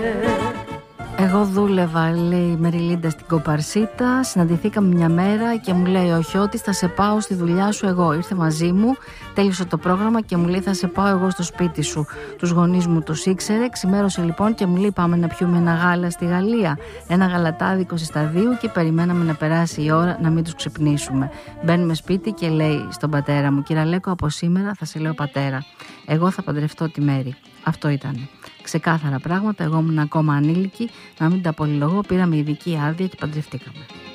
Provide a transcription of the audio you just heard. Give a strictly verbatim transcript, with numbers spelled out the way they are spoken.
Εγώ δούλευα, λέει η Μεριλίντα, στην Κοπαρσίτα. Συναντηθήκαμε μια μέρα και μου λέει: όχι, ότι θα σε πάω στη δουλειά σου εγώ. Ήρθε μαζί μου, τέλειωσε το πρόγραμμα και μου λέει: θα σε πάω εγώ στο σπίτι σου. Τους γονείς μου τους ήξερε. Ξημέρωσε λοιπόν και μου λέει: πάμε να πιούμε ένα γάλα στη Γαλλία. Ένα γαλατάδικο στα δύο και περιμέναμε να περάσει η ώρα να μην τους ξυπνήσουμε. Μπαίνουμε σπίτι και λέει στον πατέρα μου: Κυραλέκο, από σήμερα θα σε λέω πατέρα. Εγώ θα παντρευτώ τη Μέρη. Αυτό ήταν. Ξεκάθαρα πράγματα, εγώ ήμουν ακόμα ανήλικη, να μην τα πολυλογώ, πήραμε ειδική άδεια και παντρευτήκαμε.